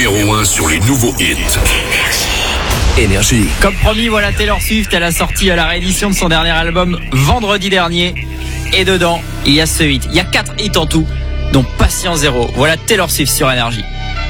numéro 1 sur les nouveaux hits. Énergie. Comme promis, voilà Taylor Swift, elle a sorti la réédition de son dernier album vendredi dernier. Et dedans, il y a ce hit. Il y a 4 hits en tout, dont Patient Zéro. Voilà Taylor Swift sur Énergie.